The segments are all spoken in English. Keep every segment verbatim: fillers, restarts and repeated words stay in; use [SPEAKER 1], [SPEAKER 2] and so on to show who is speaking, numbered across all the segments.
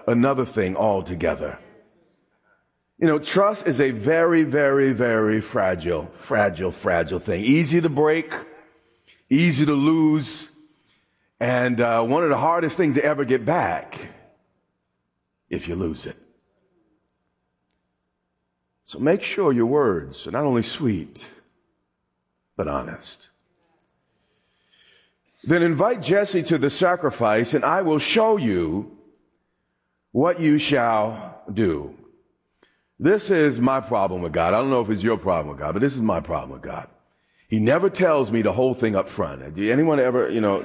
[SPEAKER 1] another thing altogether. You know, trust is a very, very, very fragile, fragile, fragile thing. Easy to break, easy to lose, and uh, one of the hardest things to ever get back if you lose it. So make sure your words are not only sweet, but honest. Then invite Jesse to the sacrifice, and I will show you what you shall do. This is my problem with God. I don't know if it's your problem with God, but this is my problem with God. He never tells me the whole thing up front. Did anyone ever, you know?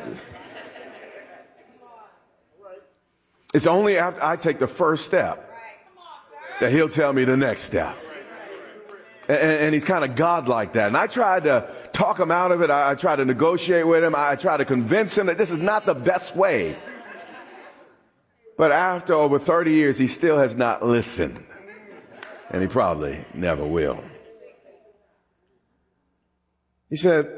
[SPEAKER 1] It's only after I take the first step that he'll tell me the next step. And, and he's kind of God like that. And I tried to talk him out of it. I, I tried to negotiate with him. I, I tried to convince him that this is not the best way. But after over thirty years, he still has not listened. And he probably never will. He said,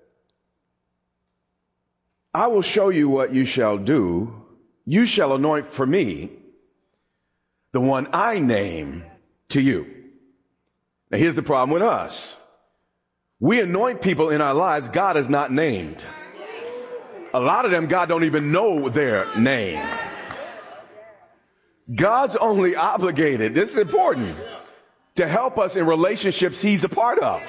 [SPEAKER 1] I will show you what you shall do. You shall anoint for me the one I name to you. Now here's the problem with us. We anoint people in our lives God is not named. A lot of them God don't even know their name. God's only obligated, this is important, to help us in relationships he's a part of.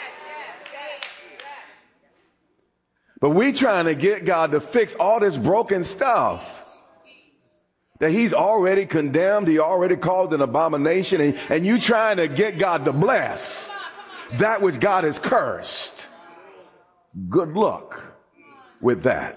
[SPEAKER 1] But we trying to get God to fix all this broken stuff that he's already condemned, he already called an abomination, and, and you trying to get God to bless that which God has cursed. Good luck with that.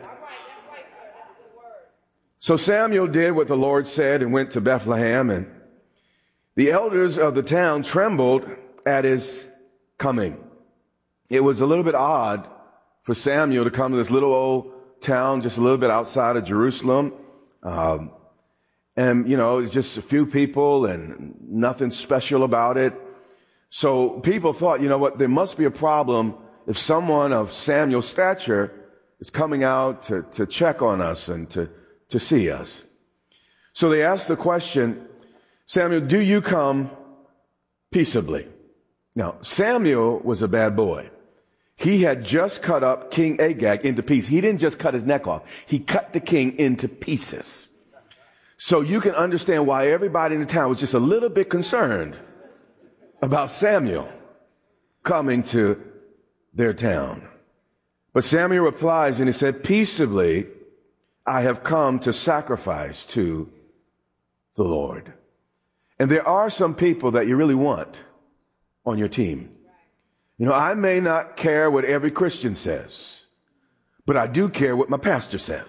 [SPEAKER 1] So Samuel did what the Lord said and went to Bethlehem, and the elders of the town trembled at his coming. It was a little bit odd for Samuel to come to this little old town just a little bit outside of Jerusalem. Um, and, you know, it's just a few people and nothing special about it. So people thought, you know what, there must be a problem if someone of Samuel's stature is coming out to, to check on us and to, to see us. So they asked the question, Samuel, do you come peaceably? Now, Samuel was a bad boy. He had just cut up King Agag into pieces. He didn't just cut his neck off. He cut the king into pieces. So you can understand why everybody in the town was just a little bit concerned about Samuel coming to their town. But Samuel replies and he said, peaceably, I have come to sacrifice to the Lord. And there are some people that you really want on your team. You know, I may not care what every Christian says, but I do care what my pastor says.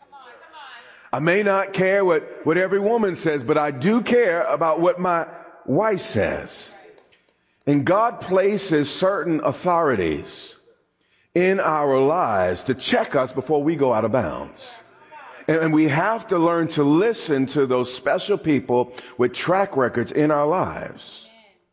[SPEAKER 1] I may not care what, what every woman says, but I do care about what my wife says. And God places certain authorities in our lives to check us before we go out of bounds. And we have to learn to listen to those special people with track records in our lives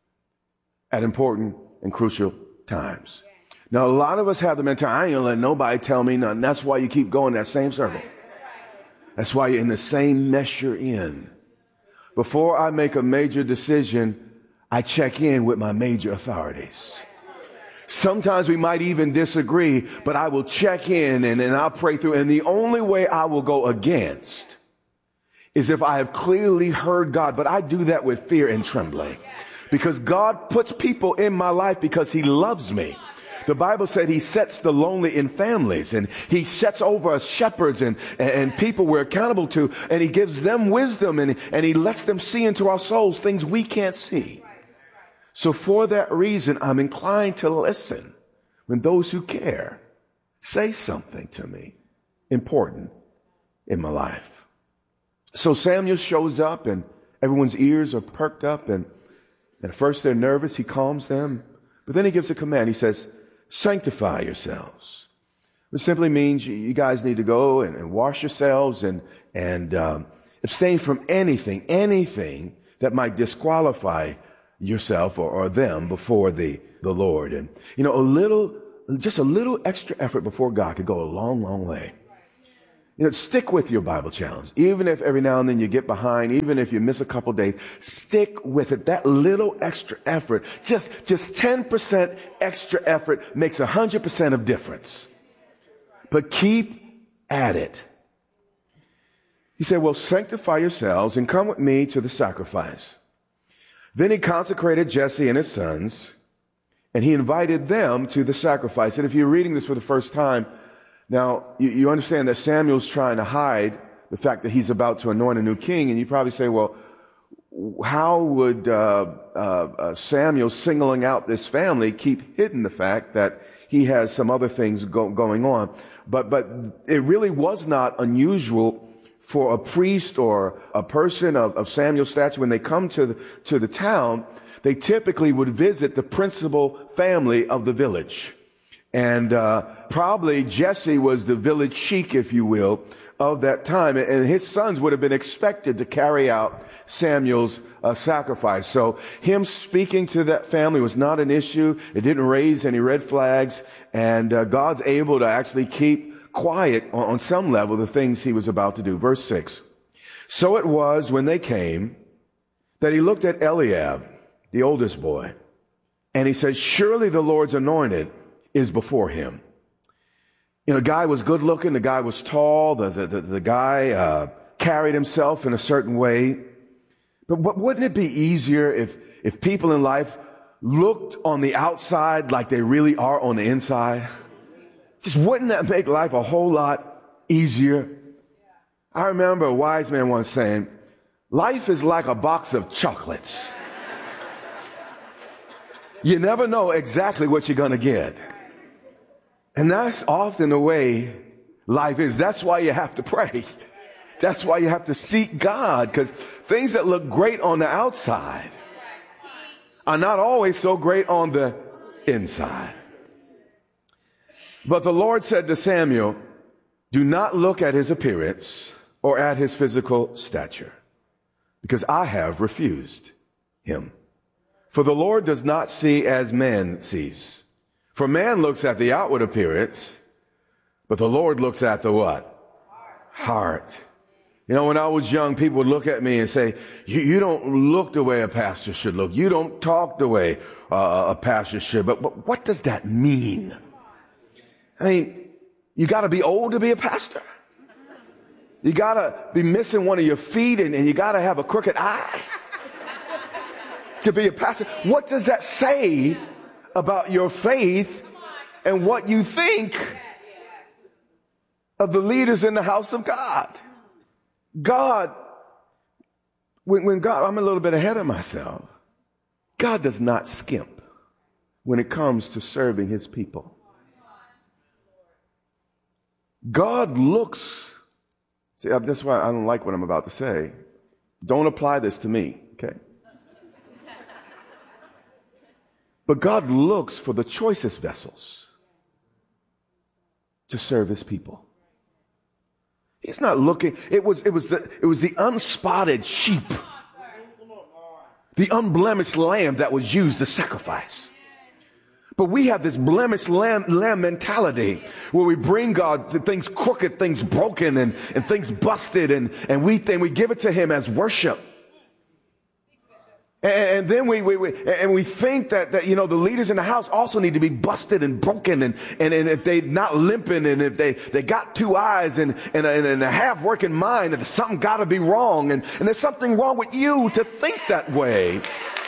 [SPEAKER 1] at important and crucial times. Now, a lot of us have the mentality, I ain't gonna let nobody tell me nothing. That's why you keep going that same circle. That's why you're in the same mess you're in. Before I make a major decision, I check in with my major authorities. Sometimes we might even disagree, but I will check in and, and I'll pray through. And the only way I will go against is if I have clearly heard God. But I do that with fear and trembling because God puts people in my life because he loves me. The Bible said he sets the lonely in families and he sets over us shepherds and, and people we're accountable to, and he gives them wisdom and, and he lets them see into our souls things we can't see. So for that reason, I'm inclined to listen when those who care say something to me important in my life. So Samuel shows up and everyone's ears are perked up, and, and at first they're nervous. He calms them, but then he gives a command. He says, sanctify yourselves, which simply means you guys need to go and, and wash yourselves and, and um, abstain from anything, anything that might disqualify yourself or, or them before the, the Lord. And, you know, a little, just a little extra effort before God could go a long, long way. You know, stick with your Bible challenge. Even if every now and then you get behind, even if you miss a couple days, stick with it. That little extra effort, just, just ten percent extra effort makes one hundred percent of difference. But keep at it. He said, well, sanctify yourselves and come with me to the sacrifice. Then he consecrated Jesse and his sons, and he invited them to the sacrifice. And if you're reading this for the first time, now you, you understand that Samuel's trying to hide the fact that he's about to anoint a new king. And you probably say, well, how would uh, uh, uh, Samuel singling out this family keep hidden the fact that he has some other things go, going on? But, but it really was not unusual for a priest or a person of, of Samuel's stature, when they come to the, to the town, they typically would visit the principal family of the village. And uh, probably Jesse was the village sheik, if you will, of that time. And his sons would have been expected to carry out Samuel's uh, sacrifice. So him speaking to that family was not an issue. It didn't raise any red flags. And uh, God's able to actually keep quiet on, on some level the things he was about to do. Verse six. So it was when they came that he looked at Eliab, the oldest boy, and he said, surely the Lord's anointed is before him. You know, the guy was good looking. The guy was tall. The, the, the, the guy uh, carried himself in a certain way. But, but wouldn't it be easier if, if people in life looked on the outside like they really are on the inside? Just wouldn't that make life a whole lot easier? I remember a wise man once saying, life is like a box of chocolates. You never know exactly what you're going to get. And that's often the way life is. That's why you have to pray. That's why you have to seek God, because things that look great on the outside are not always so great on the inside. But the Lord said to Samuel, do not look at his appearance or at his physical stature, because I have refused him. For the Lord does not see as man sees. For man looks at the outward appearance, but the Lord looks at the what? Heart. You know, when I was young, people would look at me and say, you, you don't look the way a pastor should look. You don't talk the way uh, a pastor should. But, but what does that mean? I mean, you got to be old to be a pastor. You got to be missing one of your feet, and, and you got to have a crooked eye to be a pastor. What does that say about your faith and what you think of the leaders in the house of God? God, when, when God, I'm a little bit ahead of myself. God does not skimp when it comes to serving his people. God looks, see, that's why I don't like what I'm about to say. Don't apply this to me, okay? But God looks for the choicest vessels to serve his people. He's not looking, it was, it was the, it was the unspotted sheep, the unblemished lamb that was used to sacrifice. But we have this blemished lamb, lamb mentality where we bring God the things crooked, things broken, and, and things busted, and, and we think we give it to him as worship. And, and then we, we, we and we think that, that, you know, the leaders in the house also need to be busted and broken, and, and, and if they're not limping, and if they, they got two eyes and, and, a, and a half working mind, that something got to be wrong, and, and there's something wrong with you to think that way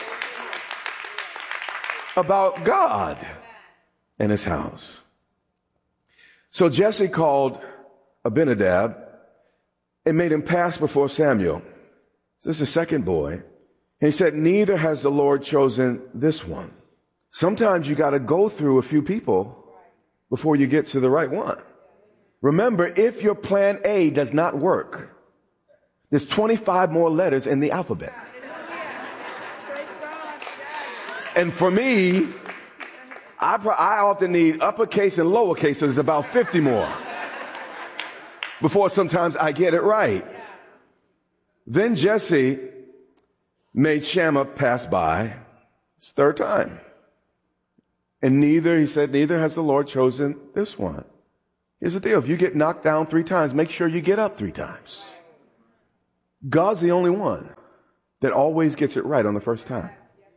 [SPEAKER 1] about God and his house. So Jesse called Abinadab and made him pass before Samuel. So this is the second boy. And he said, neither has the Lord chosen this one. Sometimes you got to go through a few people before you get to the right one. Remember, if your plan A does not work, there's twenty-five more letters in the alphabet. And for me, I, I often need uppercase and lowercase, so there's about fifty more before sometimes I get it right. Then Jesse made Shammah pass by. It's third time. And neither, he said, neither has the Lord chosen this one. Here's the deal. If you get knocked down three times, make sure you get up three times. God's the only one that always gets it right on the first time.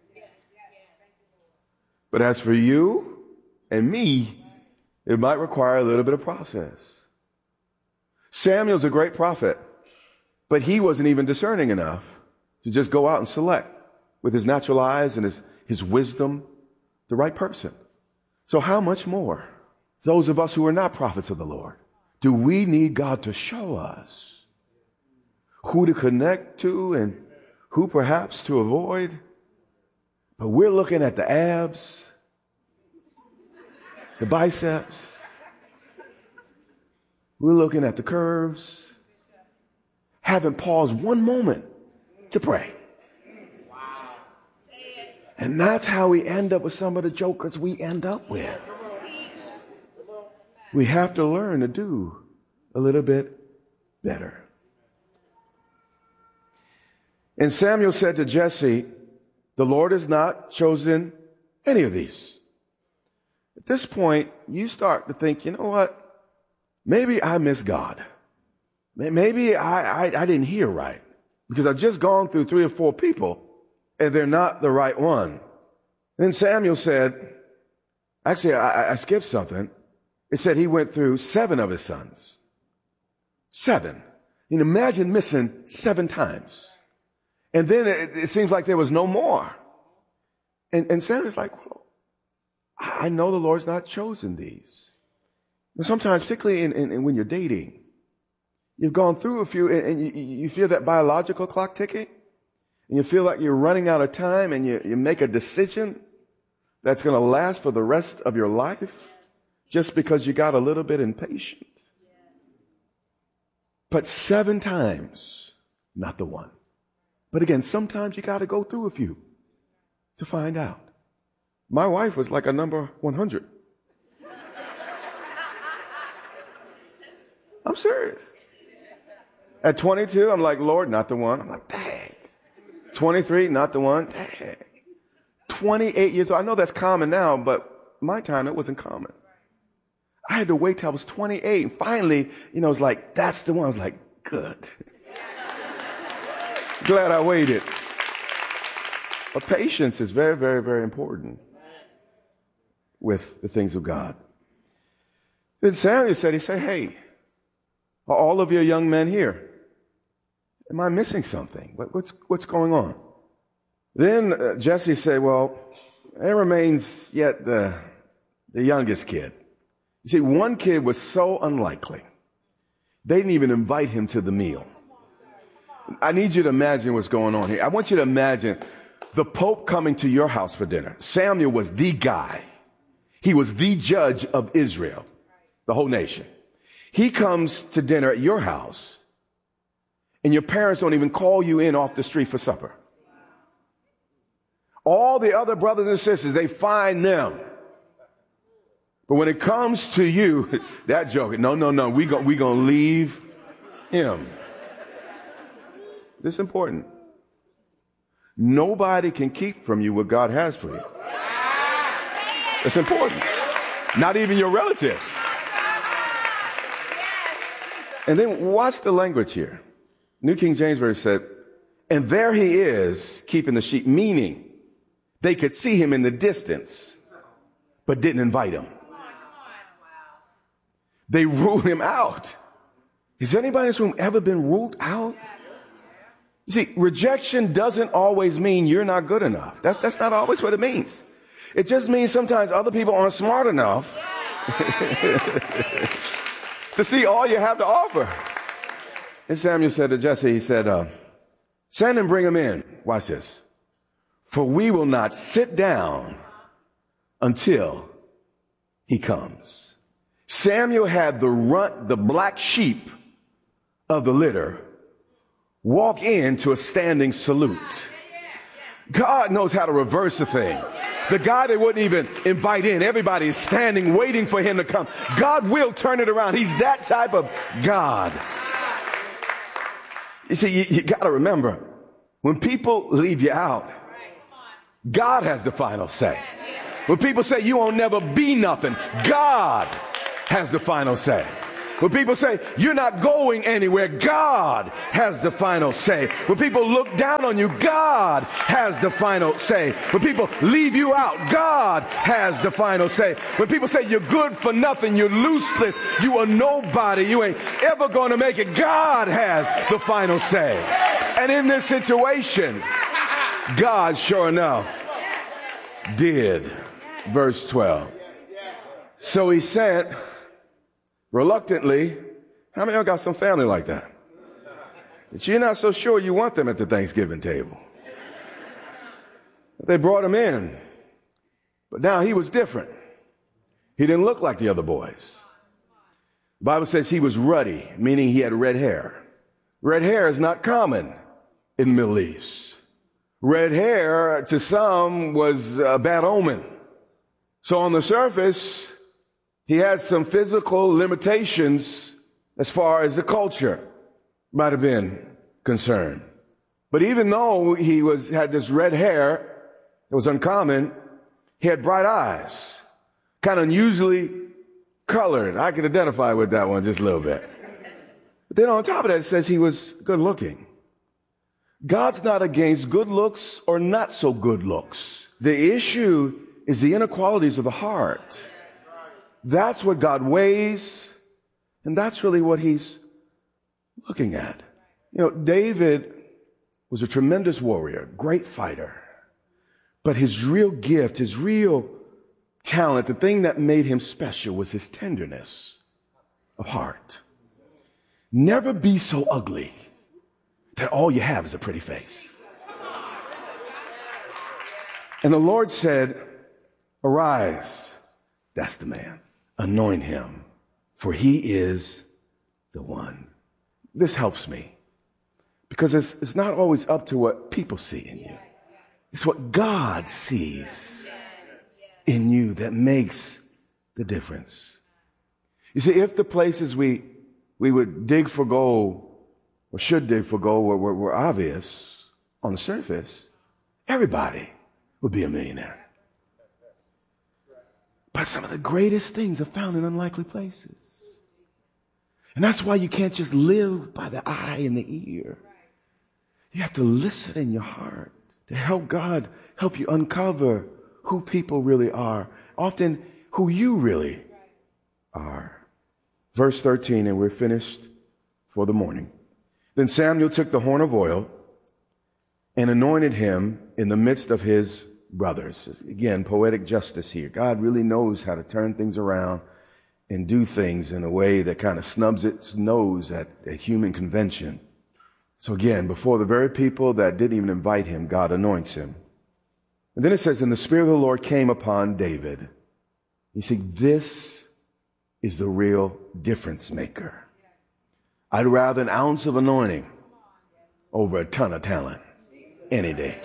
[SPEAKER 1] But as for you and me, it might require a little bit of process. Samuel's a great prophet, but he wasn't even discerning enough to just go out and select with his natural eyes and his, his wisdom the right person. So how much more, those of us who are not prophets of the Lord, do we need God to show us who to connect to and who perhaps to avoid? But we're looking at the abs, the biceps. We're looking at the curves. Haven't paused one moment to pray. And that's how we end up with some of the jokers we end up with. We have to learn to do a little bit better. And Samuel said to Jesse, the Lord has not chosen any of these. At this point, you start to think, you know what? Maybe I miss God. Maybe I, I, I didn't hear right because I've just gone through three or four people and they're not the right one. Then Samuel said, actually, I, I skipped something. It said he went through seven of his sons. Seven. You can imagine missing seven times. And then it, it seems like there was no more. And, and Samuel's like, well, I know the Lord's not chosen these. And sometimes, particularly in, in, in when you're dating, you've gone through a few and, and you, you feel that biological clock ticking. And you feel like you're running out of time and you, you make a decision that's going to last for the rest of your life just because you got a little bit impatient. But seven times, not the one. But again, sometimes you got to go through a few to find out. My wife was like a number one hundred. I'm serious. At twenty-two, I'm like, Lord, not the one. I'm like, dang. twenty-three, not the one. Dang. twenty-eight years old. I know that's common now, but my time, it wasn't common. I had to wait till I was twenty-eight. And finally, you know, it's like, that's the one. I was like, good. Glad I waited. But patience is very, very, very important with the things of God. Then Samuel said, he said, hey, are all of your young men here? Am I missing something? What, what's, what's going on? Then uh, Jesse said, well, there remains yet the, the youngest kid. You see, one kid was so unlikely. They didn't even invite him to the meal. I need you to imagine what's going on here. I want you to imagine the Pope coming to your house for dinner. Samuel was the guy. He was the judge of Israel, the whole nation. He comes to dinner at your house, and your parents don't even call you in off the street for supper. All the other brothers and sisters, they find them. But when it comes to you, that joke, no, no, no, we go, we gonna leave him. This is important. Nobody can keep from you what God has for you. It's important. Not even your relatives. And then watch the language here. New King James Version said, and there he is keeping the sheep, meaning they could see him in the distance, but didn't invite him. They ruled him out. Has anybody in this room ever been ruled out? You see, rejection doesn't always mean you're not good enough. That's, that's not always what it means. It just means sometimes other people aren't smart enough to see all you have to offer. And Samuel said to Jesse, he said, uh, send and bring him in. Watch this. For we will not sit down until he comes. Samuel had the runt, the black sheep of the litter, walk into a standing salute. God knows how to reverse a thing. The guy they wouldn't even invite in, everybody is standing waiting for him to come. God will turn it around. He's that type of God. You see, you, you got to remember, when people leave you out, God has the final say. When people say you won't never be nothing, God has the final say. When people say, you're not going anywhere, God has the final say. When people look down on you, God has the final say. When people leave you out, God has the final say. When people say you're good for nothing, you're useless, you are nobody, you ain't ever going to make it, God has the final say. And in this situation, God, sure enough, did. Verse twelve. So he sent reluctantly. How many of y'all got some family like that? That you're not so sure you want them at the Thanksgiving table. They brought him in. But now he was different. He didn't look like the other boys. The Bible says he was ruddy, meaning he had red hair. Red hair is not common in the Middle East. Red hair, to some, was a bad omen. So on the surface, he had some physical limitations as far as the culture might have been concerned. But even though he was had this red hair, it was uncommon, he had bright eyes, kind of unusually colored. I could identify with that one just a little bit. But then on top of that, it says he was good looking. God's not against good looks or not so good looks. The issue is the inequalities of the heart. That's what God weighs, and that's really what he's looking at. You know, David was a tremendous warrior, great fighter. But his real gift, his real talent, the thing that made him special was his tenderness of heart. Never be so ugly that all you have is a pretty face. And the Lord said, arise, that's the man. Anoint him, for he is the one. This helps me because it's, it's not always up to what people see in you. It's what God sees in you that makes the difference. You see, if the places we, we would dig for gold or should dig for gold were, were, were obvious on the surface, everybody would be a millionaire. But some of the greatest things are found in unlikely places. And that's why you can't just live by the eye and the ear. You have to listen in your heart to help God help you uncover who people really are, often who you really are. Verse thirteen, and we're finished for the morning. Then Samuel took the horn of oil and anointed him in the midst of his brothers. Again, poetic justice here. God really knows how to turn things around and do things in a way that kind of snubs its nose at, at human convention. So again, before the very people that didn't even invite him, God anoints him. And then it says, and the Spirit of the Lord came upon David. You see, this is the real difference maker. I'd rather an ounce of anointing over a ton of talent any day.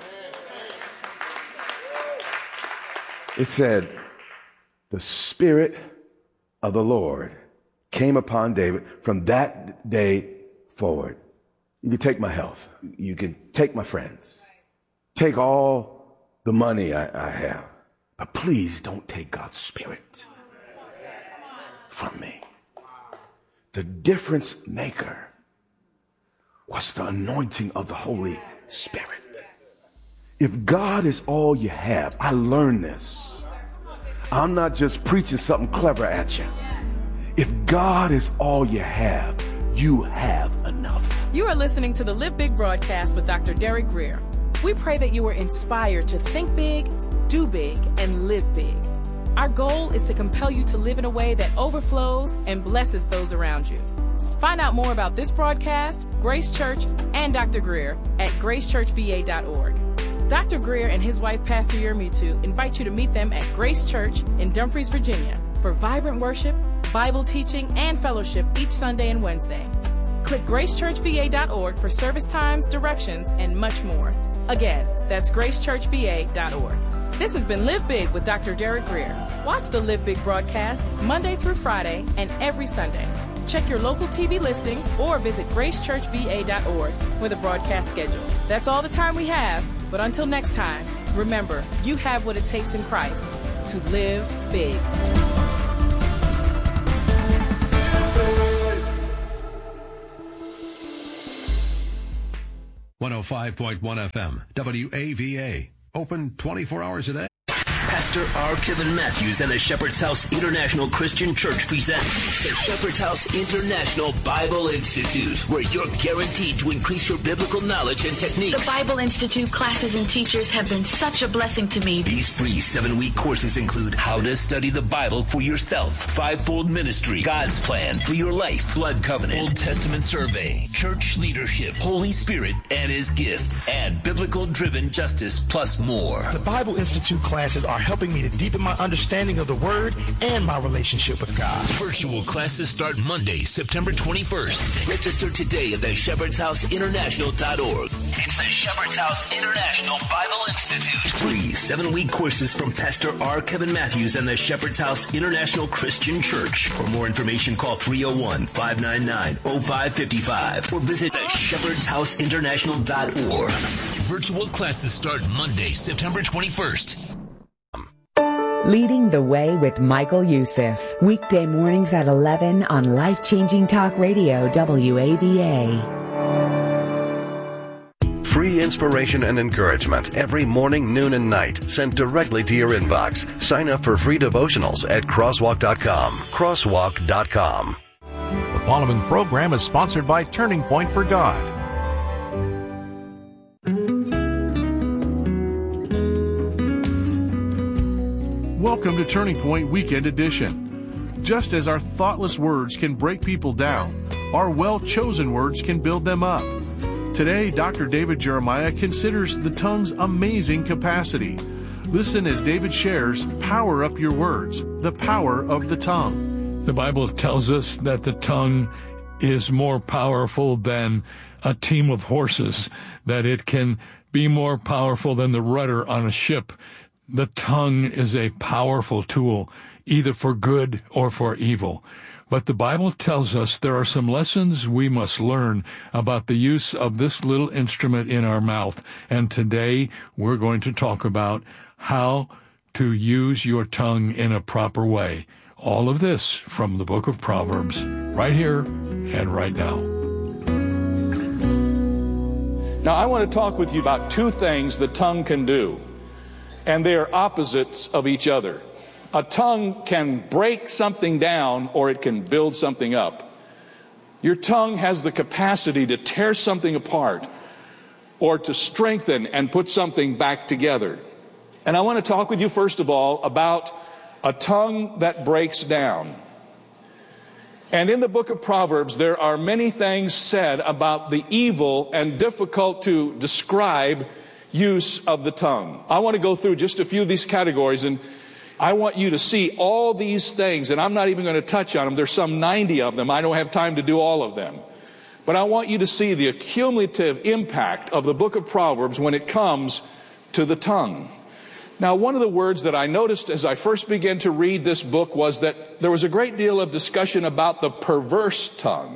[SPEAKER 1] It said, the Spirit of the Lord came upon David from that day forward. You can take my health. You can take my friends. Take all the money I, I have. But please don't take God's Spirit from me. The difference maker was the anointing of the Holy Spirit. If God is all you have, I learned this. I'm not just preaching something clever at you. If God is all you have, you have enough.
[SPEAKER 2] You are listening to the Live Big broadcast with Doctor Derek Grier. We pray that you are inspired to think big, do big, and live big. Our goal is to compel you to live in a way that overflows and blesses those around you. Find out more about this broadcast, Grace Church, and Doctor Grier at grace church v a dot org. Doctor Grier and his wife, Pastor Yermitu, invite you to meet them at Grace Church in Dumfries, Virginia, for vibrant worship, Bible teaching, and fellowship each Sunday and Wednesday. Click grace church v a dot org for service times, directions, and much more. Again, that's grace church v a dot org. This has been Live Big with Doctor Derek Grier. Watch the Live Big broadcast Monday through Friday and every Sunday. Check your local T V listings or visit grace church v a dot org for the broadcast schedule. That's all the time we have, but until next time, remember, you have what it takes in Christ to live big.
[SPEAKER 3] oh five point one F M, W A V A. Open twenty-four hours a day.
[SPEAKER 4] Pastor R. Kevin Matthews and the Shepherd's House International Christian Church present the Shepherd's House International Bible Institute, where you're guaranteed to increase your biblical knowledge and techniques.
[SPEAKER 5] The Bible Institute classes and teachers have been such a blessing to me.
[SPEAKER 4] These free seven-week courses include how to study the Bible for yourself, fivefold ministry, God's plan for your life, blood covenant, Old Testament survey, church leadership, Holy Spirit and His gifts, and biblical-driven justice, plus more.
[SPEAKER 6] The Bible Institute classes are helping me to deepen my understanding of the Word and my relationship with God.
[SPEAKER 4] Virtual classes start Monday, September twenty-first. Register today at the shepherds house international dot org. It's the Shepherd's House International Bible Institute. Free seven-week courses from Pastor R. Kevin Matthews and the Shepherd's House International Christian Church. For more information, call three oh one, five nine nine, oh five five five or visit the shepherds house international dot org. Virtual classes start Monday, September twenty-first.
[SPEAKER 7] Leading the Way with Michael Youssef. Weekday mornings at eleven on Life-Changing Talk Radio, W A V A.
[SPEAKER 3] Free inspiration and encouragement every morning, noon, and night. Sent directly to your inbox. Sign up for free devotionals at crosswalk dot com. crosswalk dot com.
[SPEAKER 8] The following program is sponsored by Turning Point for God.
[SPEAKER 9] Welcome to Turning Point Weekend Edition. Just as our thoughtless words can break people down, our well-chosen words can build them up. Today, Doctor David Jeremiah considers the tongue's amazing capacity. Listen as David shares Power Up Your Words, the power of the tongue.
[SPEAKER 10] The Bible tells us that the tongue is more powerful than a team of horses, that it can be more powerful than the rudder on a ship. The tongue is a powerful tool, either for good or for evil. But the Bible tells us there are some lessons we must learn about the use of this little instrument in our mouth. And today we're going to talk about how to use your tongue in a proper way. All of this from the book of Proverbs, right here and right now.
[SPEAKER 11] Now I want to talk with you about two things the tongue can do. And they are opposites of each other. A tongue can break something down or it can build something up. Your tongue has the capacity to tear something apart or to strengthen and put something back together. And I want to talk with you first of all about a tongue that breaks down. And in the book of Proverbs, there are many things said about the evil and difficult to describe use of the tongue. I want to go through just a few of these categories, and I want you to see all these things, and I'm not even going to touch on them. There's some ninety of them. I don't have time to do all of them. But I want you to see the accumulative impact of the book of Proverbs when it comes to the tongue. Now, one of the words that I noticed as I first began to read this book was that there was a great deal of discussion about the perverse tongue.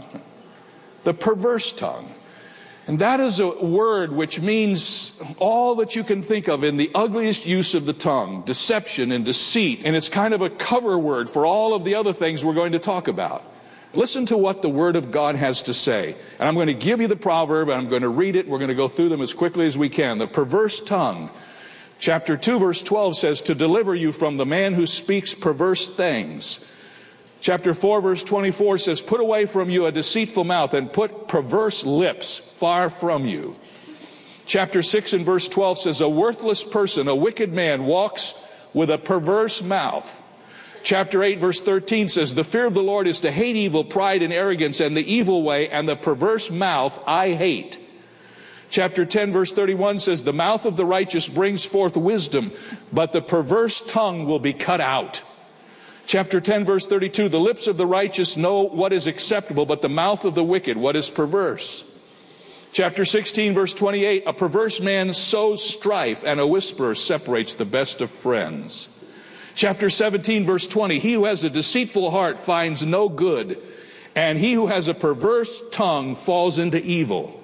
[SPEAKER 11] The perverse tongue. And that is a word which means all that you can think of in the ugliest use of the tongue, deception and deceit. And it's kind of a cover word for all of the other things we're going to talk about. Listen to what the Word of God has to say. And I'm going to give you the proverb, and I'm going to read it, and we're going to go through them as quickly as we can. The perverse tongue. Chapter two, verse twelve says, to deliver you from the man who speaks perverse things. Chapter four, verse twenty-four says, put away from you a deceitful mouth and put perverse lips far from you. Chapter six and verse twelve says, a worthless person, a wicked man, walks with a perverse mouth. Chapter eight, verse thirteen says, the fear of the Lord is to hate evil, pride and arrogance, and the evil way, and the perverse mouth I hate. Chapter ten, verse thirty-one says, the mouth of the righteous brings forth wisdom, but the perverse tongue will be cut out. Chapter ten, verse thirty-two, the lips of the righteous know what is acceptable, but the mouth of the wicked what is perverse. Chapter sixteen, verse twenty-eight, a perverse man sows strife, and a whisperer separates the best of friends. Chapter seventeen, verse twenty, he who has a deceitful heart finds no good, and he who has a perverse tongue falls into evil.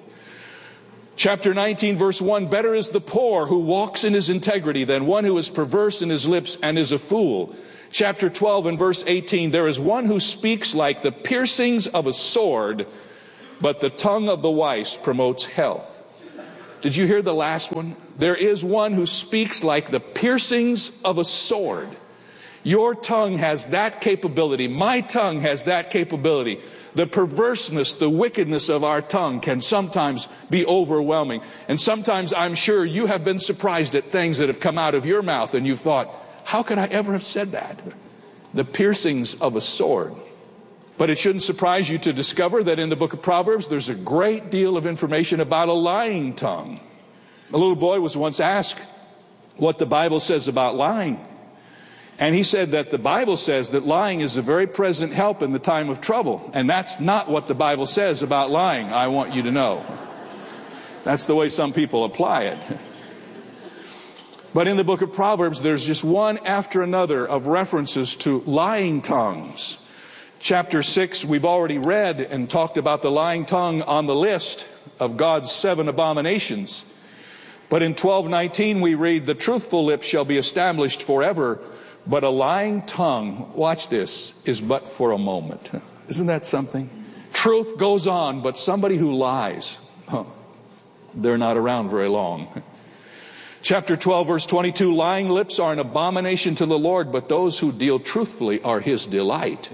[SPEAKER 11] Chapter nineteen, verse one, better is the poor who walks in his integrity than one who is perverse in his lips and is a fool. Chapter twelve and verse eighteen, there is one who speaks like the piercings of a sword, but the tongue of the wise promotes health. Did you hear the last one? There is one who speaks like the piercings of a sword. Your tongue has that capability. My tongue has that capability. The perverseness, the wickedness of our tongue can sometimes be overwhelming. And sometimes I'm sure you have been surprised at things that have come out of your mouth and you've thought, how could I ever have said that? The piercings of a sword. But it shouldn't surprise you to discover that in the book of Proverbs, there's a great deal of information about a lying tongue. A little boy was once asked what the Bible says about lying. And he said that the Bible says that lying is a very present help in the time of trouble. And that's not what the Bible says about lying, I want you to know. That's the way some people apply it. But in the book of Proverbs, there's just one after another of references to lying tongues. Chapter six, we've already read and talked about the lying tongue on the list of God's seven abominations. But in twelve nineteen, we read, the truthful lips shall be established forever, but a lying tongue, watch this, is but for a moment. Isn't that something? Truth goes on, but somebody who lies, huh, they're not around very long. Chapter twelve, verse twenty-two, lying lips are an abomination to the Lord, but those who deal truthfully are his delight.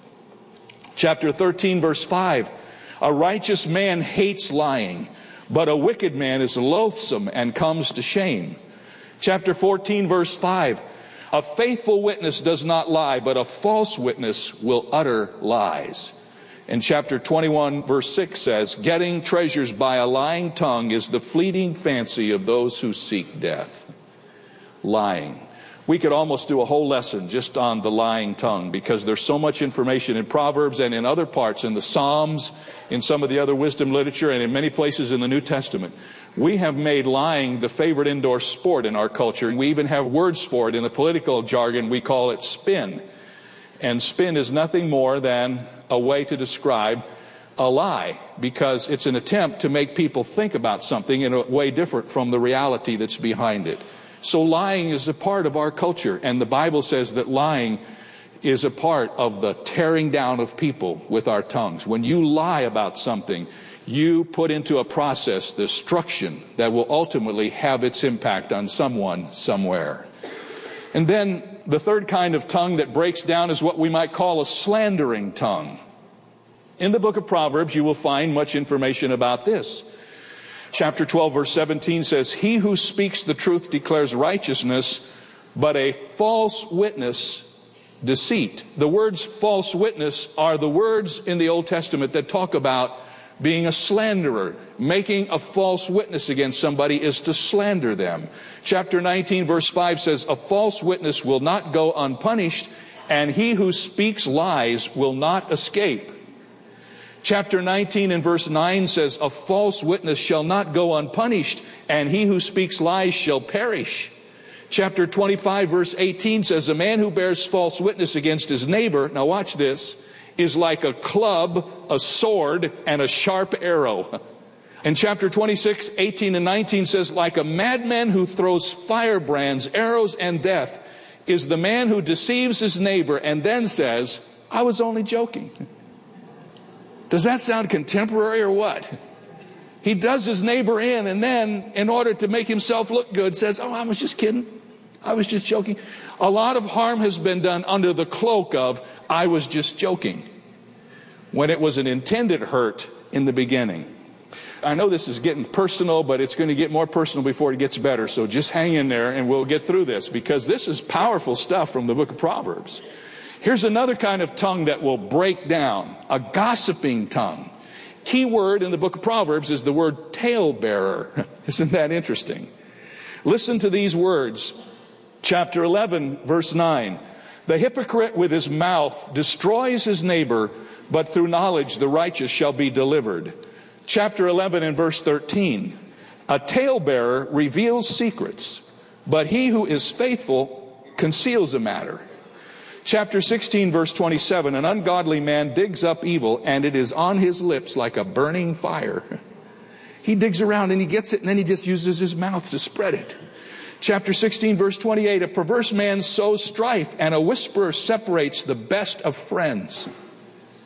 [SPEAKER 11] Chapter thirteen, verse five, a righteous man hates lying, but a wicked man is loathsome and comes to shame. Chapter fourteen, verse five, a faithful witness does not lie, but a false witness will utter lies. And chapter twenty-one, verse six says, getting treasures by a lying tongue is the fleeting fancy of those who seek death. Lying. We could almost do a whole lesson just on the lying tongue, because there's so much information in Proverbs and in other parts, in the Psalms, in some of the other wisdom literature, and in many places in the New Testament. We have made lying the favorite indoor sport in our culture. We even have words for it. In the political jargon, we call it spin. And spin is nothing more than a way to describe a lie, because it's an attempt to make people think about something in a way different from the reality that's behind it. So lying is a part of our culture, and the Bible says that lying is a part of the tearing down of people with our tongues. When you lie about something, you put into a process destruction that will ultimately have its impact on someone somewhere. And then the third kind of tongue that breaks down is what we might call a slandering tongue. In the book of Proverbs, you will find much information about this. Chapter twelve, verse seventeen says, he who speaks the truth declares righteousness, but a false witness deceit. The words false witness are the words in the Old Testament that talk about being a slanderer. Making a false witness against somebody is to slander them. Chapter nineteen, verse five says, a false witness will not go unpunished, and he who speaks lies will not escape. Chapter nineteen and verse nine says, a false witness shall not go unpunished, and he who speaks lies shall perish. Chapter twenty-five, verse eighteen says, a man who bears false witness against his neighbor, now watch this, is like a club, a sword, and a sharp arrow. And chapter twenty-six, eighteen and nineteen says, like a madman who throws firebrands, arrows, and death, is the man who deceives his neighbor and then says, I was only joking. Does that sound contemporary or what? He does his neighbor in, and then, in order to make himself look good, says, oh, I was just kidding. I was just joking. A lot of harm has been done under the cloak of, I was just joking, when it was an intended hurt in the beginning. I know this is getting personal, but it's going to get more personal before it gets better. So just hang in there and we'll get through this, because this is powerful stuff from the book of Proverbs. Here's another kind of tongue that will break down, a gossiping tongue. Key word in the book of Proverbs is the word talebearer. Isn't that interesting? Listen to these words. Chapter eleven, verse nine. The hypocrite with his mouth destroys his neighbor, but through knowledge the righteous shall be delivered. Chapter eleven and verse thirteen. A talebearer reveals secrets, but he who is faithful conceals a matter. Chapter sixteen, verse twenty-seven, an ungodly man digs up evil, and it is on his lips like a burning fire. He digs around and he gets it, and then he just uses his mouth to spread it. Chapter sixteen, verse twenty-eight, a perverse man sows strife, and a whisperer separates the best of friends.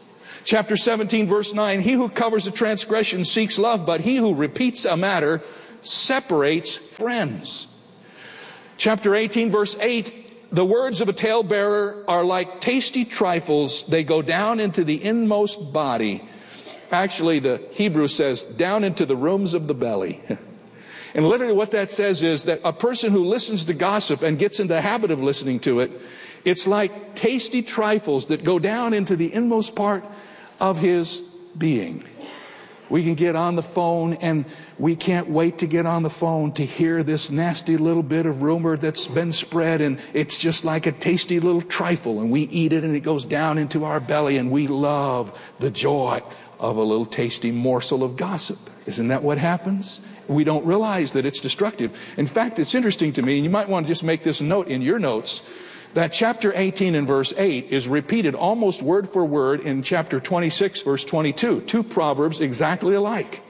[SPEAKER 11] Chapter seventeen, verse nine, he who covers a transgression seeks love, but he who repeats a matter separates friends. Chapter eighteen, verse eight, the words of a talebearer are like tasty trifles. They go down into the inmost body. Actually, the Hebrew says, down into the rooms of the belly. And literally what that says is that a person who listens to gossip and gets into the habit of listening to it, it's like tasty trifles that go down into the inmost part of his being. We can get on the phone and we can't wait to get on the phone to hear this nasty little bit of rumor that's been spread, and it's just like a tasty little trifle, and we eat it and it goes down into our belly, and we love the joy of a little tasty morsel of gossip. Isn't that what happens? We don't realize that it's destructive. In fact, it's interesting to me, and you might want to just make this note in your notes, that chapter eighteen and verse eight is repeated almost word for word in chapter twenty-six, verse twenty-two. Two proverbs exactly alike.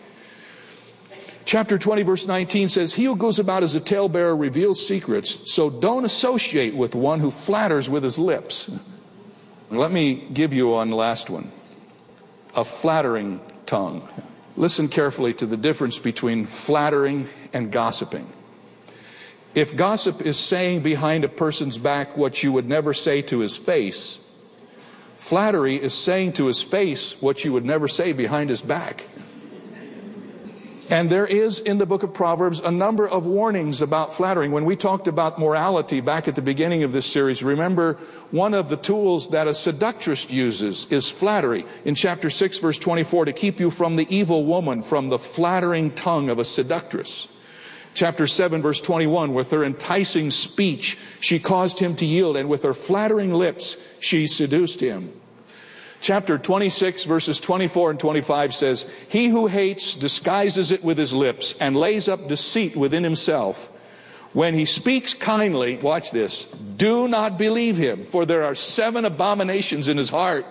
[SPEAKER 11] Chapter twenty, verse nineteen says, he who goes about as a talebearer reveals secrets, so don't associate with one who flatters with his lips. Let me give you one last one. A flattering tongue. Listen carefully to the difference between flattering and gossiping. If gossip is saying behind a person's back what you would never say to his face, flattery is saying to his face what you would never say behind his back. And there is in the book of Proverbs a number of warnings about flattering. When we talked about morality back at the beginning of this series, remember one of the tools that a seductress uses is flattery. In chapter six, verse twenty-four, to keep you from the evil woman, from the flattering tongue of a seductress. Chapter seven, verse twenty-one, with her enticing speech, she caused him to yield, and with her flattering lips, she seduced him. Chapter twenty-six, verses twenty-four and twenty-five says, he who hates disguises it with his lips and lays up deceit within himself. When he speaks kindly, watch this, do not believe him, for there are seven abominations in his heart.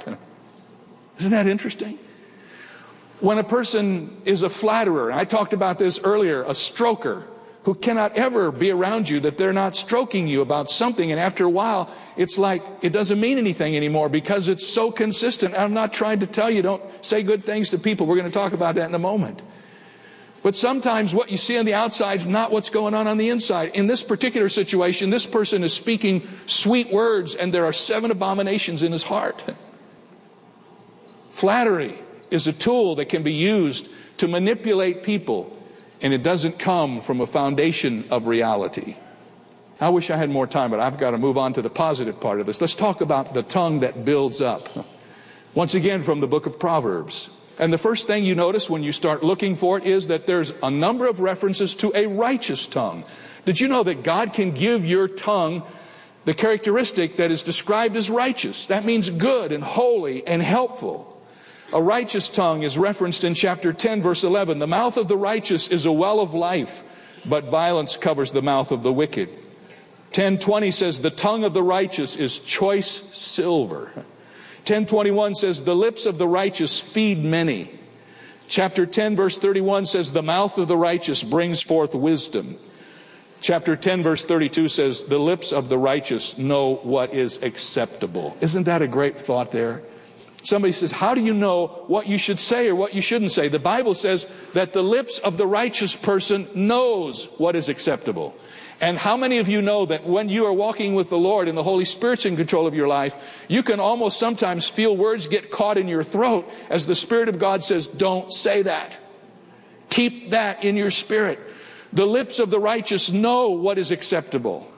[SPEAKER 11] Isn't that interesting? When a person is a flatterer, I talked about this earlier, a stroker, who cannot ever be around you that they're not stroking you about something, and after a while it's like it doesn't mean anything anymore because it's so consistent. I'm not trying to tell you don't say good things to people. We're going to talk about that in a moment. But sometimes what you see on the outside is not what's going on on the inside. In this particular situation, this person is speaking sweet words, and there are seven abominations in his heart. Flattery is a tool that can be used to manipulate people, and it doesn't come from a foundation of reality. I wish I had more time, but I've got to move on to the positive part of this. Let's talk about the tongue that builds up. Once again, from the book of Proverbs. And the first thing you notice when you start looking for it is that there's a number of references to a righteous tongue. Did you know that God can give your tongue the characteristic that is described as righteous? That means good and holy and helpful. A righteous tongue is referenced in chapter ten, verse eleven. The mouth of the righteous is a well of life, but violence covers the mouth of the wicked. ten twenty says, the tongue of the righteous is choice silver. ten twenty-one says, the lips of the righteous feed many. Chapter ten, verse thirty-one says, the mouth of the righteous brings forth wisdom. Chapter ten, verse thirty-two says, the lips of the righteous know what is acceptable. Isn't that a great thought there? Somebody says, how do you know what you should say or what you shouldn't say? The Bible says that the lips of the righteous person knows what is acceptable. And how many of you know that when you are walking with the Lord and the Holy Spirit's in control of your life, you can almost sometimes feel words get caught in your throat as the Spirit of God says, don't say that. Keep that in your spirit. The lips of the righteous know what is acceptable.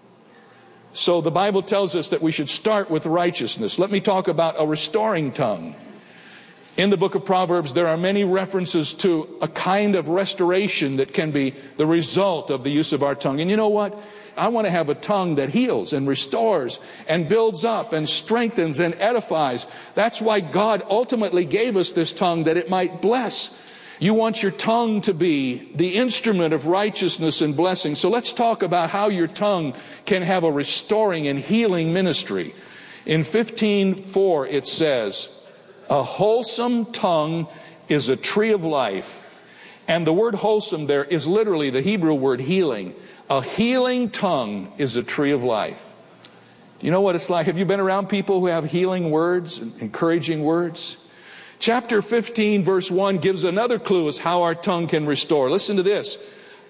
[SPEAKER 11] So the Bible tells us that we should start with righteousness. Let me talk about a restoring tongue. In the book of Proverbs, there are many references to a kind of restoration that can be the result of the use of our tongue. And you know what? I want to have a tongue that heals and restores and builds up and strengthens and edifies. That's why God ultimately gave us this tongue, that it might bless. You want your tongue to be the instrument of righteousness and blessing. So let's talk about how your tongue can have a restoring and healing ministry. In fifteen four it says, a wholesome tongue is a tree of life. And the word wholesome there is literally the Hebrew word healing. A healing tongue is a tree of life. You know what it's like? Have you been around people who have healing words, encouraging words? Chapter fifteen, verse one gives another clue as how our tongue can restore. Listen to this.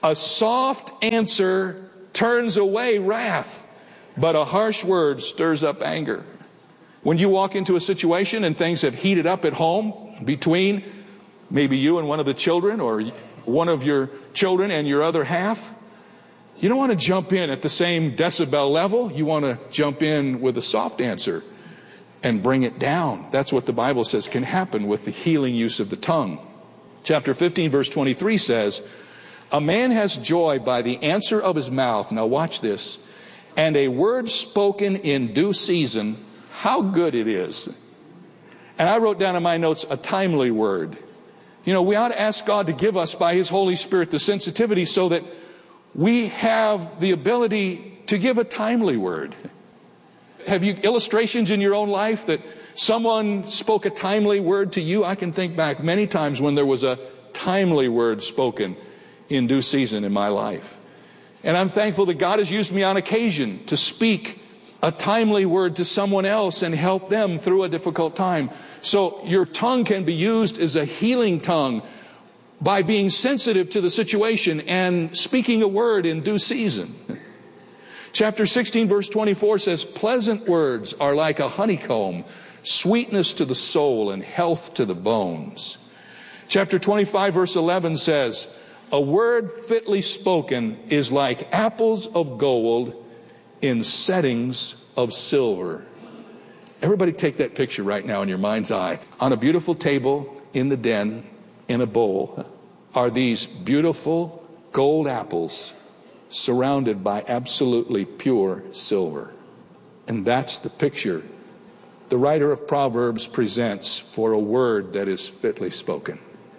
[SPEAKER 11] A soft answer turns away wrath, but a harsh word stirs up anger. When you walk into a situation and things have heated up at home between maybe you and one of the children, or one of your children and your other half, you don't want to jump in at the same decibel level. You want to jump in with a soft answer and bring it down. That's what the Bible says can happen with the healing use of the tongue. Chapter fifteen, verse twenty-three says, a man has joy by the answer of his mouth. Now watch this. And a word spoken in due season, how good it is. And I wrote down in my notes, a timely word. You know, we ought to ask God to give us by His Holy Spirit the sensitivity so that we have the ability to give a timely word. Have you illustrations in your own life that someone spoke a timely word to you? I can think back many times when there was a timely word spoken in due season in my life. And I'm thankful that God has used me on occasion to speak a timely word to someone else and help them through a difficult time. So your tongue can be used as a healing tongue by being sensitive to the situation and speaking a word in due season. Chapter sixteen, verse twenty-four says, pleasant words are like a honeycomb, sweetness to the soul and health to the bones. Chapter twenty-five, verse eleven says, a word fitly spoken is like apples of gold in settings of silver. Everybody take that picture right now in your mind's eye. On a beautiful table in the den, in a bowl, are these beautiful gold apples surrounded by absolutely pure silver. And that's the picture the writer of Proverbs presents for a word that is fitly spoken.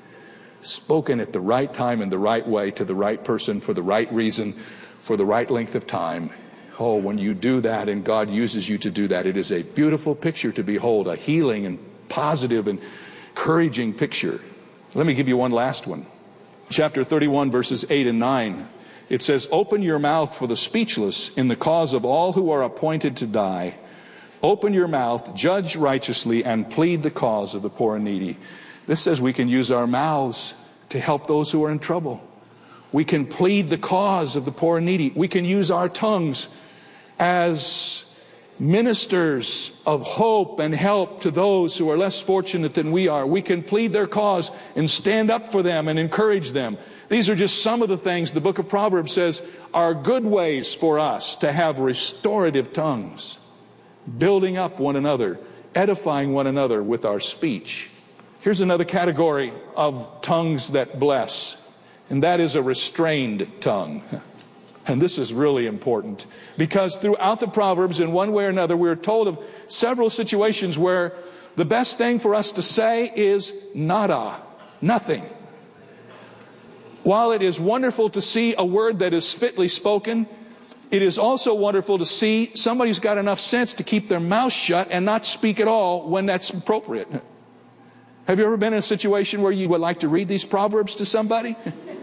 [SPEAKER 11] Spoken at the right time in the right way to the right person for the right reason for the right length of time. Oh, when you do that and God uses you to do that, it is a beautiful picture to behold, a healing and positive and encouraging picture. Let me give you one last one. Chapter thirty-one, verses eight and nine. It says, open your mouth for the speechless in the cause of all who are appointed to die. Open your mouth, judge righteously, and plead the cause of the poor and needy. This says we can use our mouths to help those who are in trouble. We can plead the cause of the poor and needy. We can use our tongues as ministers of hope and help to those who are less fortunate than we are. We can plead their cause and stand up for them and encourage them. These are just some of the things the book of Proverbs says are good ways for us to have restorative tongues, building up one another, edifying one another with our speech. Here's another category of tongues that bless, and that is a restrained tongue. And this is really important because throughout the Proverbs, in one way or another, we're told of several situations where the best thing for us to say is nada, nothing. While it is wonderful to see a word that is fitly spoken, it is also wonderful to see somebody who's got enough sense to keep their mouth shut and not speak at all when that's appropriate. Have you ever been in a situation where you would like to read these Proverbs to somebody?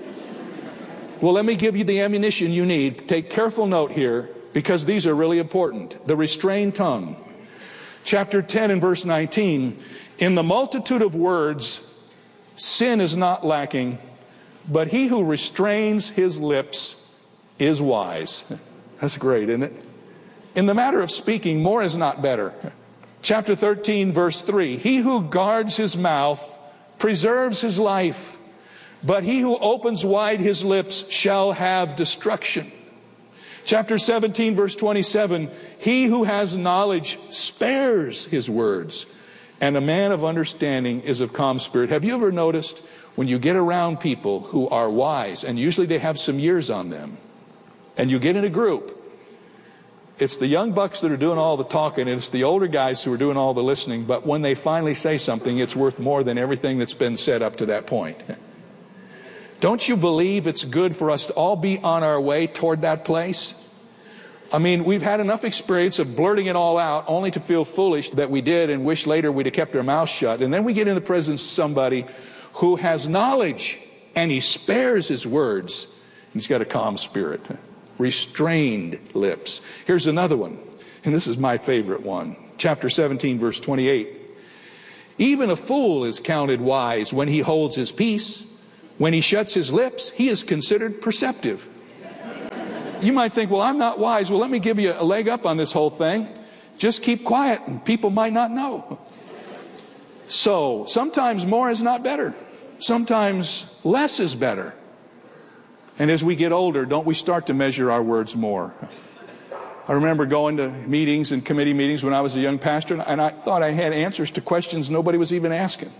[SPEAKER 11] Well, let me give you the ammunition you need. Take careful note here because these are really important. The restrained tongue. Chapter ten and verse nineteen. In the multitude of words, sin is not lacking, but he who restrains his lips is wise. That's great, isn't it? In the matter of speaking, more is not better. Chapter thirteen, verse three. He who guards his mouth preserves his life, but he who opens wide his lips shall have destruction. Chapter seventeen, verse twenty-seven. He who has knowledge spares his words, and a man of understanding is of calm spirit. Have you ever noticed when you get around people who are wise, and usually they have some years on them, and you get in a group, it's the young bucks that are doing all the talking, and it's the older guys who are doing all the listening, but when they finally say something, it's worth more than everything that's been said up to that point. Don't you believe it's good for us to all be on our way toward that place? I mean, we've had enough experience of blurting it all out only to feel foolish that we did and wish later we'd have kept our mouth shut. And then we get in the presence of somebody who has knowledge and he spares his words. He's got a calm spirit. Restrained lips. Here's another one, and this is my favorite one. Chapter seventeen, verse twenty-eight. Even a fool is counted wise when he holds his peace, When he shuts his lips, he is considered perceptive. You might think, well, I'm not wise. Well, let me give you a leg up on this whole thing. Just keep quiet and people might not know. So sometimes more is not better. Sometimes less is better. And as we get older, don't we start to measure our words more? I remember going to meetings and committee meetings when I was a young pastor, and I thought I had answers to questions nobody was even asking.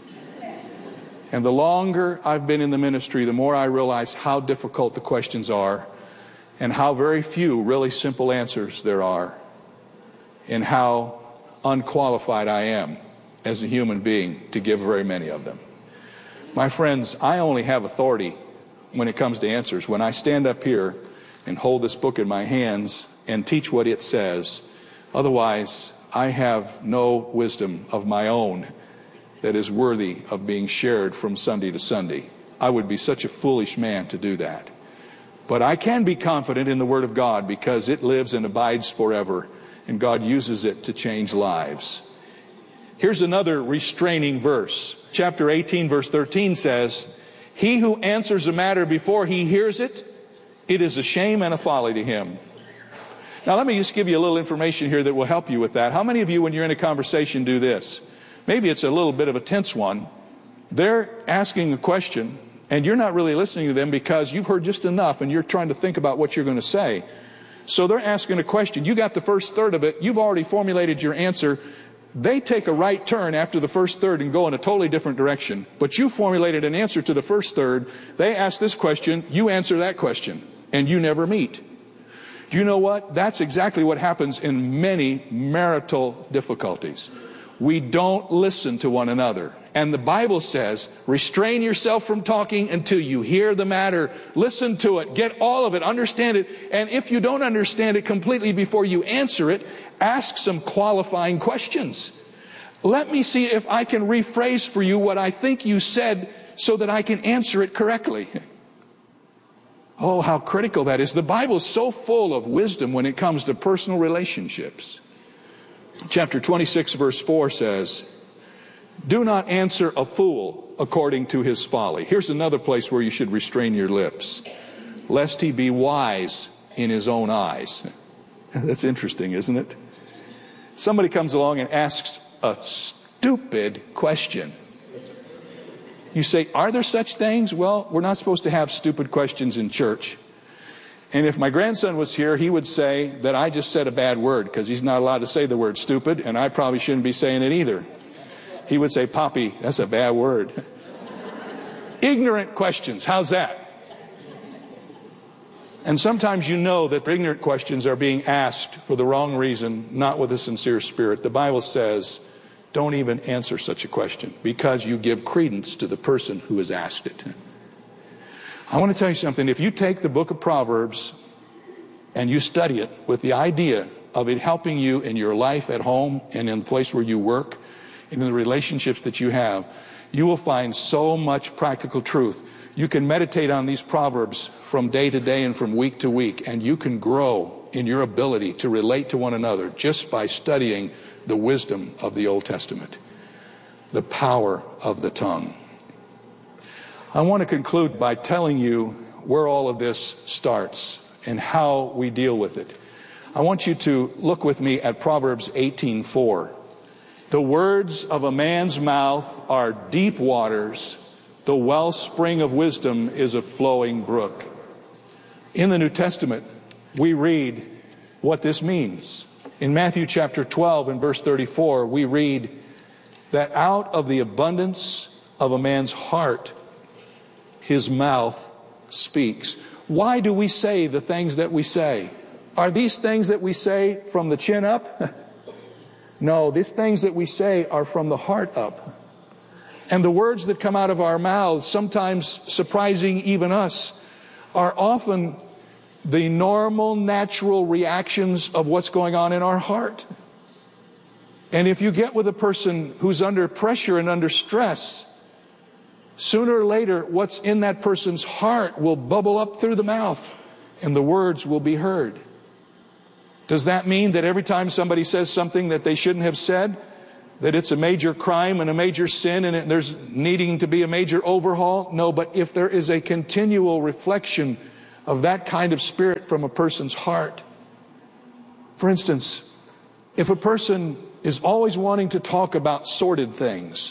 [SPEAKER 11] And the longer I've been in the ministry, the more I realize how difficult the questions are and how very few really simple answers there are, and how unqualified I am as a human being to give very many of them. My friends, I only have authority when it comes to answers. When I stand up here and hold this book in my hands and teach what it says, otherwise I have no wisdom of my own that is worthy of being shared from Sunday to Sunday. I would be such a foolish man to do that. But I can be confident in the Word of God because it lives and abides forever, and God uses it to change lives. Here's another restraining verse. Chapter eighteen, verse thirteen says, "He who answers a matter before he hears it, it is a shame and a folly to him." Now let me just give you a little information here that will help you with that. How many of you, when you're in a conversation, do this? Maybe it's a little bit of a tense one. They're asking a question, and you're not really listening to them because you've heard just enough and you're trying to think about what you're going to say. So they're asking a question. You got the first third of it. You've already formulated your answer. They take a right turn after the first third and go in a totally different direction. But you formulated an answer to the first third. They ask this question. You answer that question. And you never meet. Do you know what? That's exactly what happens in many marital difficulties. We don't listen to one another. And the Bible says, restrain yourself from talking until you hear the matter. Listen to it. Get all of it. Understand it. And if you don't understand it completely before you answer it, ask some qualifying questions. Let me see if I can rephrase for you what I think you said so that I can answer it correctly. Oh, how critical that is. The Bible is so full of wisdom when it comes to personal relationships. Chapter twenty-six, verse four says, "Do not answer a fool according to his folly." Here's another place where you should restrain your lips. "Lest he be wise in his own eyes." That's interesting, isn't it? Somebody comes along and asks a stupid question. You say, are there such things? Well, we're not supposed to have stupid questions in church. And if my grandson was here, he would say that I just said a bad word because he's not allowed to say the word stupid, and I probably shouldn't be saying it either. He would say, "Poppy, that's a bad word." Ignorant questions, how's that? And sometimes you know that ignorant questions are being asked for the wrong reason, not with a sincere spirit. The Bible says, don't even answer such a question because you give credence to the person who has asked it. I want to tell you something. If you take the book of Proverbs and you study it with the idea of it helping you in your life at home and in the place where you work and in the relationships that you have, you will find so much practical truth. You can meditate on these Proverbs from day to day and from week to week, and you can grow in your ability to relate to one another just by studying the wisdom of the Old Testament, the power of the tongue. I want to conclude by telling you where all of this starts and how we deal with it. I want you to look with me at Proverbs eighteen four. "The words of a man's mouth are deep waters. The wellspring of wisdom is a flowing brook." In the New Testament, we read what this means. In Matthew chapter twelve and verse thirty-four, we read that out of the abundance of a man's heart, his mouth speaks. Why do we say the things that we say? Are these things that we say from the chin up? No, these things that we say are from the heart up. And the words that come out of our mouths, sometimes surprising even us, are often the normal, natural reactions of what's going on in our heart. And if you get with a person who's under pressure and under stress, sooner or later, what's in that person's heart will bubble up through the mouth, and the words will be heard. Does that mean that every time somebody says something that they shouldn't have said, that it's a major crime and a major sin and it, there's needing to be a major overhaul. No, but if there is a continual reflection of that kind of spirit from a person's heart. For instance, if a person is always wanting to talk about sordid things,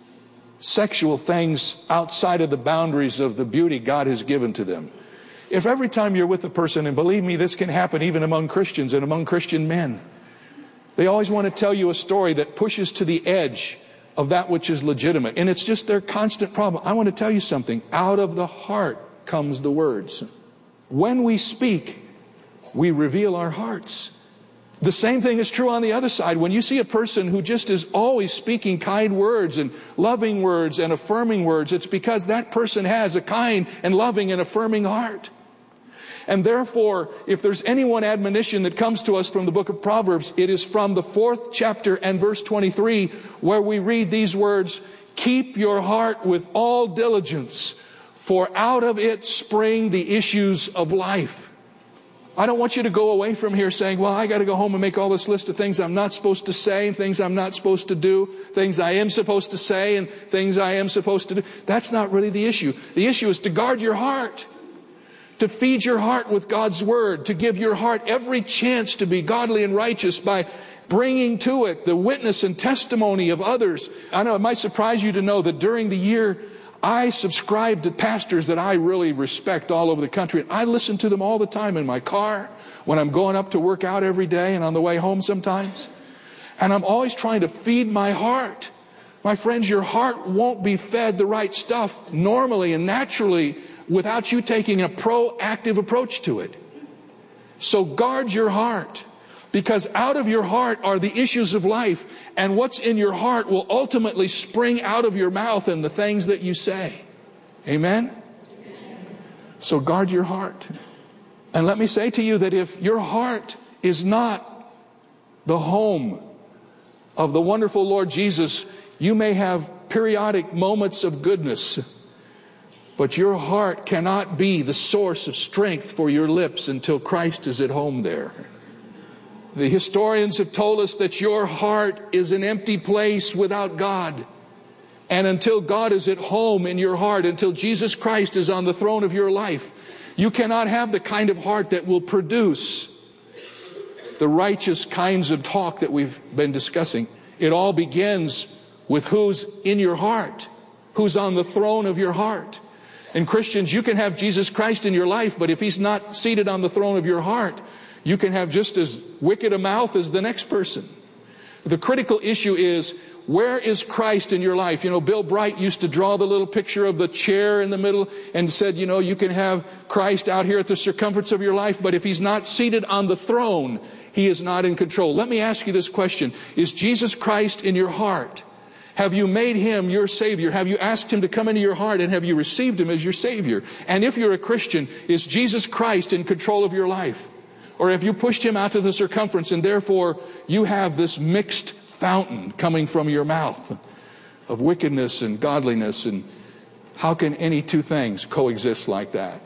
[SPEAKER 11] sexual things outside of the boundaries of the beauty God has given to them. If every time you're with a person, and believe me, this can happen even among Christians and among Christian men, they always want to tell you a story that pushes to the edge of that which is legitimate. And it's just their constant problem. I want to tell you something. Out of the heart comes the words. When we speak, we reveal our hearts. The same thing is true on the other side. When you see a person who just is always speaking kind words and loving words and affirming words, it's because that person has a kind and loving and affirming heart. And therefore, if there's any one admonition that comes to us from the book of Proverbs, it is from the fourth chapter and verse twenty-three, where we read these words, "Keep your heart with all diligence, for out of it spring the issues of life." I don't want you to go away from here saying, well, I got to go home and make all this list of things I'm not supposed to say and things I'm not supposed to do, things I am supposed to say and things I am supposed to do. That's not really the issue. The issue is to guard your heart, to feed your heart with God's word, to give your heart every chance to be godly and righteous by bringing to it the witness and testimony of others. I know it might surprise you to know that during the year, I subscribe to pastors that I really respect all over the country. I listen to them all the time in my car, when I'm going up to work out every day and on the way home sometimes. And I'm always trying to feed my heart. My friends, your heart won't be fed the right stuff normally and naturally without you taking a proactive approach to it. So guard your heart, because out of your heart are the issues of life, and what's in your heart will ultimately spring out of your mouth and the things that you say. Amen? So guard your heart. And let me say to you that if your heart is not the home of the wonderful Lord Jesus, you may have periodic moments of goodness, but your heart cannot be the source of strength for your lips until Christ is at home there. The historians have told us that your heart is an empty place without God. And until God is at home in your heart, until Jesus Christ is on the throne of your life, you cannot have the kind of heart that will produce the righteous kinds of talk that we've been discussing. It all begins with who's in your heart, who's on the throne of your heart. And Christians, you can have Jesus Christ in your life, but if He's not seated on the throne of your heart, you can have just as wicked a mouth as the next person. The critical issue is, where is Christ in your life? You know, Bill Bright used to draw the little picture of the chair in the middle and said, you know, you can have Christ out here at the circumference of your life, but if He's not seated on the throne, He is not in control. Let me ask you this question. Is Jesus Christ in your heart? Have you made Him your Savior? Have you asked Him to come into your heart, and have you received Him as your Savior? And if you're a Christian, is Jesus Christ in control of your life? Or have you pushed Him out to the circumference, and therefore you have this mixed fountain coming from your mouth of wickedness and godliness? And how can any two things coexist like that?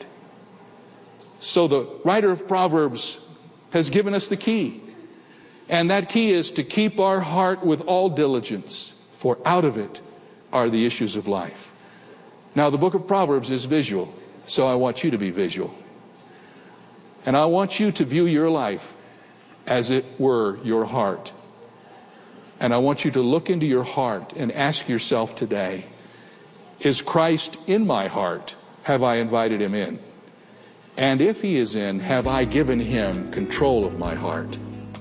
[SPEAKER 11] So the writer of Proverbs has given us the key. And that key is to keep our heart with all diligence, for out of it are the issues of life. Now, the book of Proverbs is visual, so I want you to be visual. And I want you to view your life as it were your heart. And I want you to look into your heart and ask yourself today, is Christ in my heart? Have I invited Him in? And if He is in, have I given Him control of my heart?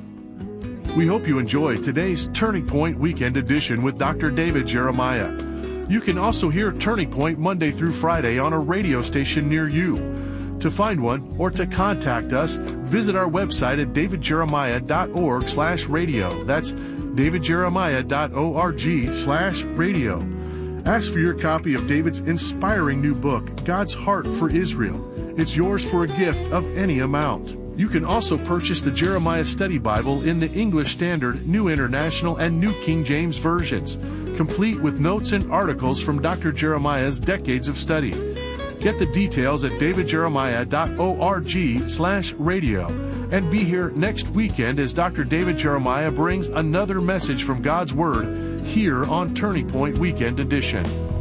[SPEAKER 9] We hope you enjoyed today's Turning Point Weekend Edition with Doctor David Jeremiah. You can also hear Turning Point Monday through Friday on a radio station near you. To find one or to contact us, visit our website at davidjeremiah.org slash radio. That's davidjeremiah.org slash radio. Ask for your copy of David's inspiring new book, God's Heart for Israel. It's yours for a gift of any amount. You can also purchase the Jeremiah Study Bible in the English Standard, New International, and New King James versions, complete with notes and articles from Doctor Jeremiah's decades of study. Get the details at davidjeremiah.org slash radio. And be here next weekend as Doctor David Jeremiah brings another message from God's Word here on Turning Point Weekend Edition.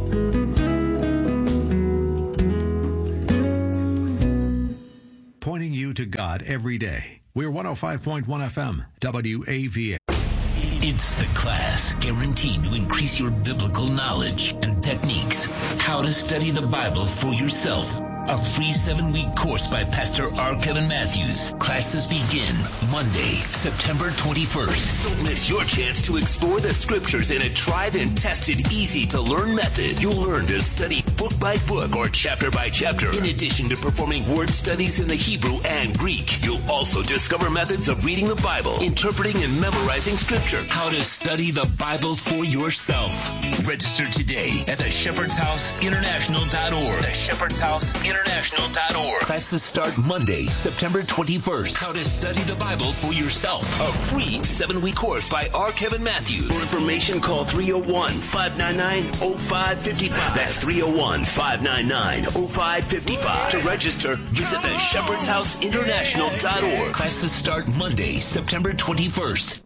[SPEAKER 8] Pointing you to God every day. We're one oh five point one F M, W A V A.
[SPEAKER 4] It's the class guaranteed to increase your biblical knowledge and techniques. How to study the Bible for yourself. A free seven-week course by Pastor R. Kevin Matthews. Classes begin Monday, September twenty-first. Don't miss your chance to explore the scriptures in a tried and tested, easy-to-learn method. You'll learn to study book by book or chapter by chapter, in addition to performing word studies in the Hebrew and Greek. You'll also discover methods of reading the Bible, interpreting and memorizing scripture. How to study the Bible for yourself. Register today at the shepherds house international dot org. The Shepherd's House International dot org. Classes start Monday, September twenty-first. How to study the Bible for yourself. A free seven-week course by R. Kevin Matthews. For information, call three oh one, five nine nine, oh five five five. That's three oh one, five nine nine, oh five five five. To register, visit the shepherds house international dot org. Classes start Monday, September twenty-first.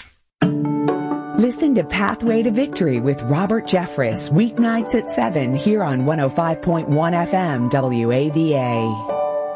[SPEAKER 7] Listen to Pathway to Victory with Robert Jeffress, weeknights at seven here on one oh five point one F M W A V A.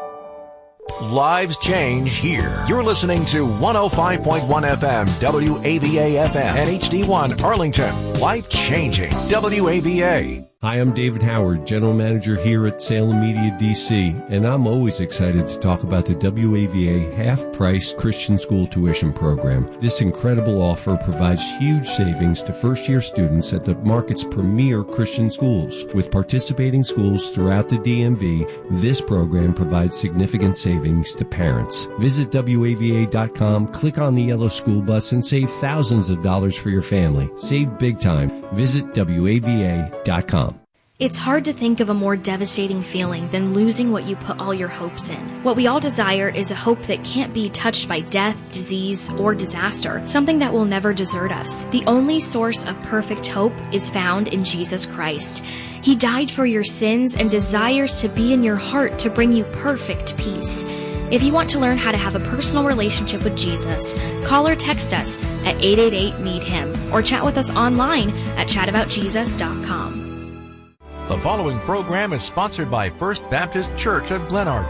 [SPEAKER 8] Lives change here. You're listening to one oh five point one F M, W A V A F M, and H D one Arlington. Life changing. W A V A.
[SPEAKER 12] Hi, I'm David Howard, General Manager here at Salem Media D C, and I'm always excited to talk about the W A V A half-price Christian school tuition program. This incredible offer provides huge savings to first-year students at the market's premier Christian schools. With participating schools throughout the D M V, this program provides significant savings to parents. Visit W A V A dot com, click on the yellow school bus, and save thousands of dollars for your family. Save big time. Visit W A V A dot com.
[SPEAKER 13] It's hard to think of a more devastating feeling than losing what you put all your hopes in. What we all desire is a hope that can't be touched by death, disease, or disaster, something that will never desert us. The only source of perfect hope is found in Jesus Christ. He died for your sins and desires to be in your heart to bring you perfect peace. If you want to learn how to have a personal relationship with Jesus, call or text us at eight eight eight, meet him or chat with us online at chat about jesus dot com.
[SPEAKER 8] The following program is sponsored by First Baptist Church of Glenarden.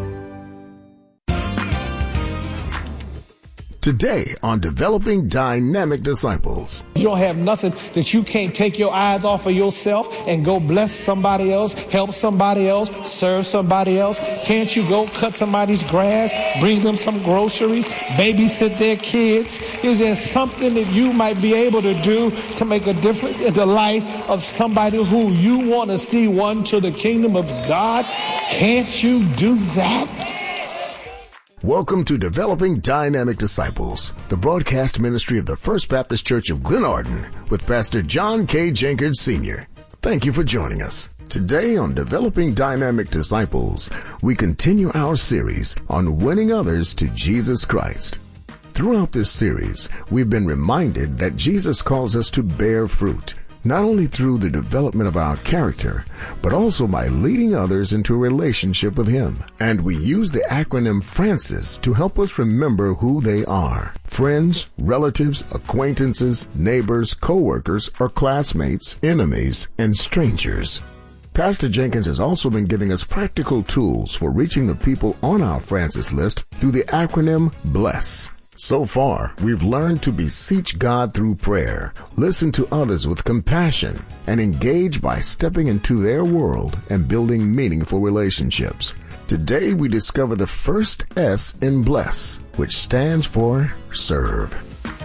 [SPEAKER 14] Today on Developing Dynamic Disciples.
[SPEAKER 6] You don't have nothing that you can't take your eyes off of yourself and go bless somebody else, help somebody else, serve somebody else. Can't you go cut somebody's grass, bring them some groceries, babysit their kids? Is there something that you might be able to do to make a difference in the life of somebody who you want to see won to the kingdom of God? Can't you do that?
[SPEAKER 14] Welcome to Developing Dynamic Disciples, the broadcast ministry of the First Baptist Church of Glenarden with Pastor John K. Jenkins, Senior Thank you for joining us. Today on Developing Dynamic Disciples, we continue our series on winning others to Jesus Christ. Throughout this series, we've been reminded that Jesus calls us to bear fruit, not only through the development of our character, but also by leading others into a relationship with Him. And we use the acronym FRANCIS to help us remember who they are. Friends, relatives, acquaintances, neighbors, co-workers, or classmates, enemies, and strangers. Pastor Jenkins has also been giving us practical tools for reaching the people on our FRANCIS list through the acronym BLESS. So far, we've learned to beseech God through prayer, listen to others with compassion, and engage by stepping into their world and building meaningful relationships. Today, we discover the first S in BLESS, which stands for serve.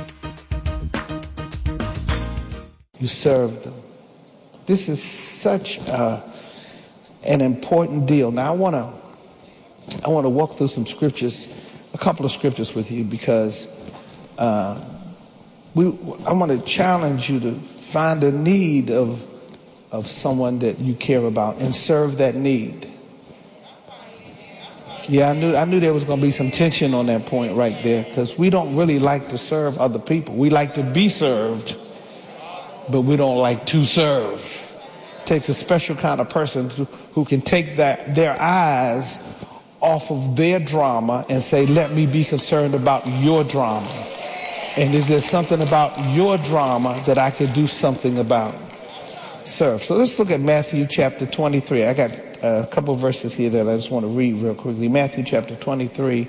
[SPEAKER 6] You serve them. This is such a, an important deal. Now, I want to I want to walk through some scriptures. A couple of scriptures with you because uh, we. I want to challenge you to find a need of of someone that you care about and serve that need. Yeah, I knew I knew there was going to be some tension on that point right there because we don't really like to serve other people. We like to be served, but we don't like to serve. It takes a special kind of person who, who can take that, their eyes off of their drama and say, let me be concerned about your drama. And is there something about your drama that I could do something about? Serve. So let's look at Matthew chapter twenty-three. I got a couple of verses here that I just want to read real quickly. Matthew chapter twenty-three,